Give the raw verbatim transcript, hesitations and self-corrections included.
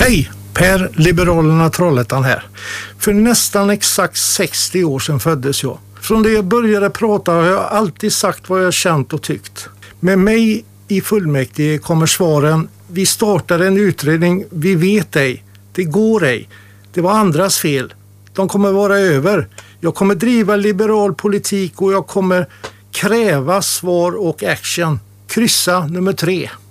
Hej! Per Liberalerna Trollhättan här. För nästan exakt sextio år sedan föddes jag. Från det jag började prata har jag alltid sagt vad jag känt och tyckt. Med mig i fullmäktige kommer svaren: vi startade en utredning, vi vet ej, det går ej, det var andras fel, de kommer vara över. Jag kommer driva liberal politik och jag kommer kräva svar och action. Kryssa nummer tre.